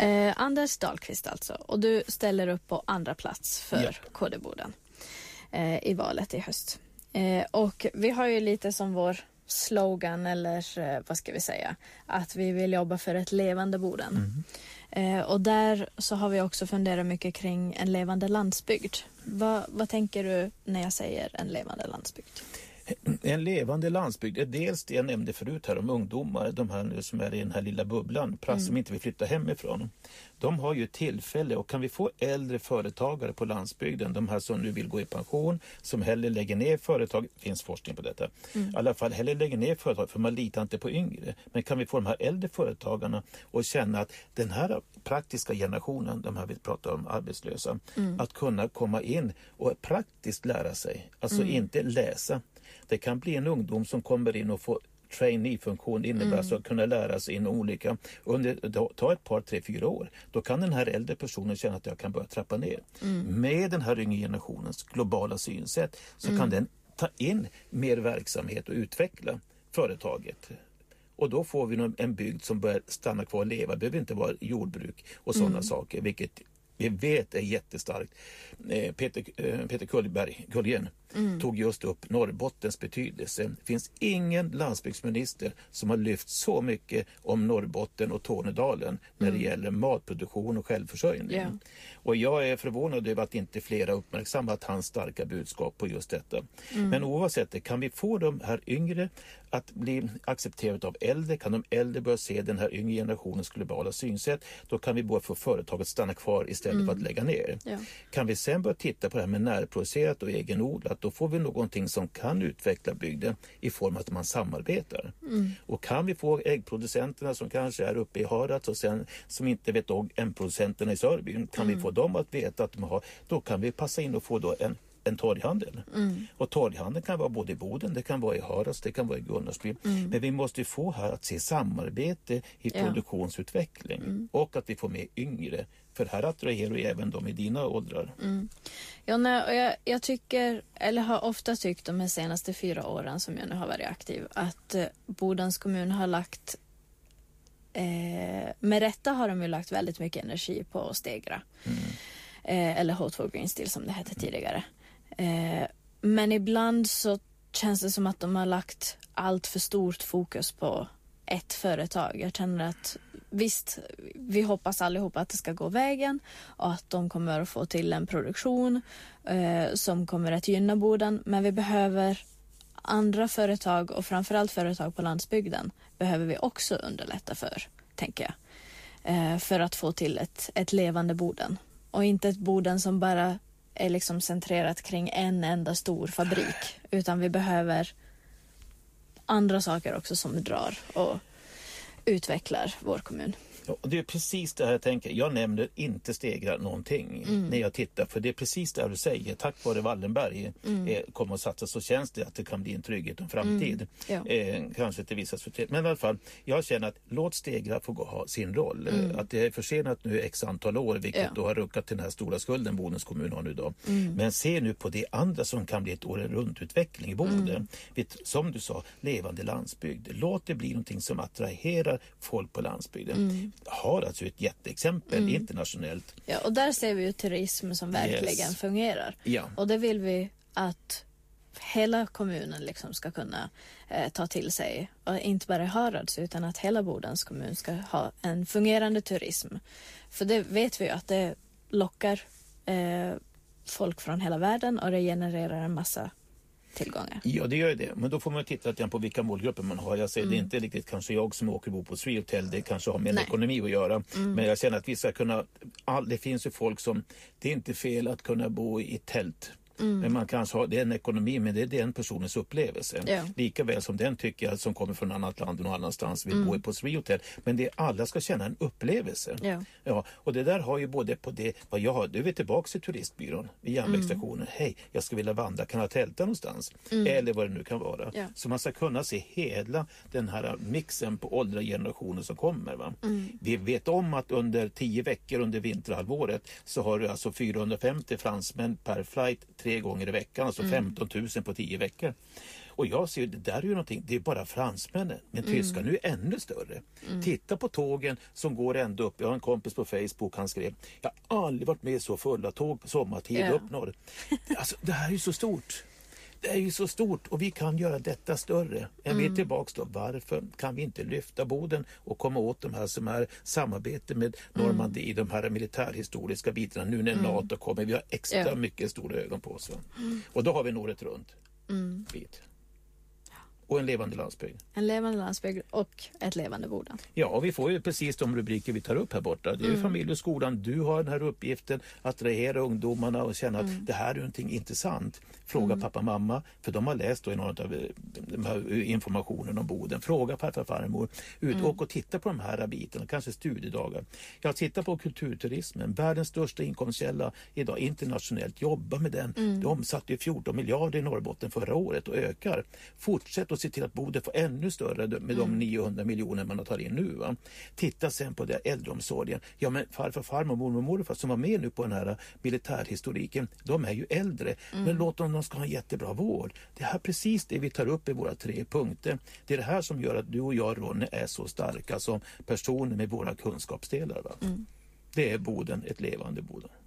Anders Dahlqvist alltså. Och du ställer upp på andra plats för KD-Boden i valet i höst. Och vi har ju lite som vår slogan, eller vad ska vi säga, att vi vill jobba för ett levande Boden. Och där så har vi också funderat mycket kring en levande landsbygd. Vad tänker du när jag säger en levande landsbygd? En levande landsbygd är dels det jag nämnde förut här om ungdomar, de här nu som är i den här lilla bubblan, som inte vill flytta hemifrån. De har ju tillfälle, och kan vi få äldre företagare på landsbygden, de här som nu vill gå i pension, som hellre lägger ner företag, finns forskning på detta, i alla fall hellre lägger ner företag för man litar inte på yngre. Men kan vi få de här äldre företagarna och känna att den här praktiska generationen, de här vi pratar om arbetslösa, att kunna komma in och praktiskt lära sig, alltså inte läsa. Det kan bli en ungdom som kommer in och får trainee-funktion, innebär alltså att kunna lära sig in olika ta ett par, 3-4 år. Då kan den här äldre personen känna att jag kan börja trappa ner. Med den här yngre generationens globala synsätt så kan den ta in mer verksamhet och utveckla företaget. Och då får vi en bygd som börjar stanna kvar och leva. Det behöver inte vara jordbruk och sådana saker, vilket vi vet är jättestarkt. Peter Kullgren tog just upp Norrbottens betydelse. Det finns ingen landsbygdsminister som har lyft så mycket om Norrbotten och Tornedalen när det gäller matproduktion och självförsörjning. Yeah. Och jag är förvånad över att inte flera uppmärksammat hans starka budskap på just detta. Men oavsett det, kan vi få de här yngre att bli accepterade av äldre, kan de äldre börja se den här yngre generationens globala synsätt, då kan vi börja få företaget stanna kvar istället för att lägga ner. Ja. Kan vi sen börja titta på det här med närproducerat och egenodlat, då får vi någonting som kan utveckla bygden i form av att man samarbetar. Och kan vi få äggproducenterna som kanske är uppe i Harads och sen som inte vet om äggproducenterna i Sörbyn, kan vi få dem att veta att de har, då kan vi passa in och få då en torghandel. Och torghandeln kan vara både i Boden, det kan vara i Harads, det kan vara i Gunnarsbyn. Men vi måste få här att se samarbete i produktionsutveckling och att vi får med yngre. För här attraherar ju även de i dina åldrar. Ja, jag tycker, eller har ofta tyckt de senaste 4 åren som jag nu har varit aktiv, att Bodens kommun har lagt med rätta har de ju lagt väldigt mycket energi på Stegra. Eller H2 Green Steel som det hette tidigare. Men ibland så känns det som att de har lagt allt för stort fokus på ett företag. Jag känner att visst, vi hoppas allihopa att det ska gå vägen och att de kommer att få till en produktion som kommer att gynna Boden, men vi behöver andra företag och framförallt företag på landsbygden behöver vi också underlätta för, tänker jag, för att få till ett levande Boden. Och inte ett Boden som bara är liksom centrerat kring en enda stor fabrik. Utan vi behöver andra saker också som drar och utvecklar vår kommun. Ja, och det är precis det här jag tänker. Jag nämner inte Stegra någonting när jag tittar. För det är precis det du säger. Tack vare Wallenberg kommer att satsa, så känns det att det kan bli en trygghet och en framtid. Kanske till vissa sorter. Men i alla fall, jag känner att låt Stegra få ha sin roll. Att det är försenat nu x antal år, vilket då har ruckat till den här stora skulden Bodens kommun har nu då. Men se nu på det andra som kan bli ett året runt utveckling i Boden. Som du sa, levande landsbygd. Låt det bli någonting som attraherar folk på landsbygden. Har alltså ett jätteexempel internationellt. Ja, och där ser vi ju turism som verkligen fungerar. Ja. Och det vill vi att hela kommunen liksom ska kunna ta till sig. Och inte bara Harads utan att hela Bodens kommun ska ha en fungerande turism. För det vet vi ju att det lockar folk från hela världen och det genererar en massa tillgångar. Ja, det gör det. Men då får man titta på vilka målgrupper man har. Jag säger det är inte riktigt kanske jag som åker bo på Sri Hotel, det kanske har med ekonomi att göra. Men jag känner att vi ska kunna, det finns ju folk som, det är inte fel att kunna bo i tält. Men man kanske har, det är en ekonomi, men det är den personens upplevelse. Ja. Lika väl som den tycker jag som kommer från annat land och någon annanstans vill bo på Sri Hotel. Men det alla ska känna en upplevelse. Ja, och det där har ju både på det, vad jag har, du är tillbaka till turistbyrån vid järnvägsstationen. Hej, jag ska vilja vandra, kan jag tälta någonstans? Eller vad det nu kan vara. Ja. Så man ska kunna se hela den här mixen på åldra generationer som kommer. Va? Vi vet om att under 10 veckor under vinterhalvåret så har du alltså 450 fransmän per flight, 3 3 gånger i veckan, alltså 15 000 på 10 veckor. Och jag ser det där är ju någonting, det är bara fransmännen, men tyskarna är ju ännu större. Titta på tågen som går ända upp. Jag har en kompis på Facebook, han skrev, jag har aldrig varit med så fulla tåg på sommartid upp norr. Alltså det här är ju så stort. Det är ju så stort och vi kan göra detta större. Vi är tillbaka då. Varför kan vi inte lyfta Boden och komma åt de här som är samarbete med Normandie i de här militärhistoriska bitarna. Nu när NATO kommer, vi har extra mycket stora ögon på oss. Och då har vi en året runt bit. Och en levande landsbygd. En levande landsbygd och ett levande Boden. Ja, och vi får ju precis de rubriker vi tar upp här borta. Det är ju familj och skolan. Du har den här uppgiften att attrahera ungdomarna och känna att det här är någonting intressant. Fråga pappa och mamma, för de har läst då i någon av de här informationen om Boden. Fråga farfar och farmor. Och titta på de här bitarna, kanske studiedagar. Jag tittar på kulturturismen, världens största inkomstkälla idag internationellt. Jobba med den. De omsatte ju 14 miljarder i Norrbotten förra året och ökar. Fortsätt att se till att Boden får ännu större med de 900 miljoner man har tagit in nu. Va? Titta sen på det äldreomsorgen. Ja, men farfar, farmor, mormor och morfar som var med nu på den här militärhistoriken, de är ju äldre. Men låt dem ska ha en jättebra vård. Det här är precis det vi tar upp i våra 3 punkter. Det är det här som gör att du och jag, Ronny, är så starka som personer med våra kunskapsdelar. Va? Det är Boden, ett levande Boden.